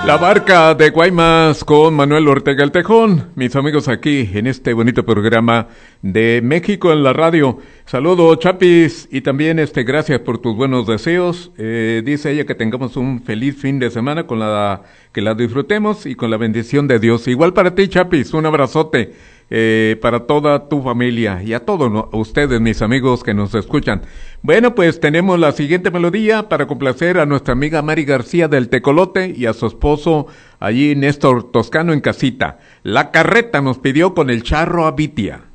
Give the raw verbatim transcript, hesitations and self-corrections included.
La Barca de Guaymas con Manuel Ortega el Tejón, mis amigos aquí en este bonito programa de México en la radio. Saludos, Chapis, y también este gracias por tus buenos deseos. Eh, dice ella que tengamos un feliz fin de semana, con la que la disfrutemos y con la bendición de Dios. Igual para ti, Chapis, un abrazote eh, para toda tu familia y a todos ¿no? ustedes, mis amigos que nos escuchan. Bueno, pues tenemos la siguiente melodía para complacer a nuestra amiga Mari García del Tecolote y a su esposo allí Néstor Toscano en casita. La Carreta nos pidió con el Charro Abitia.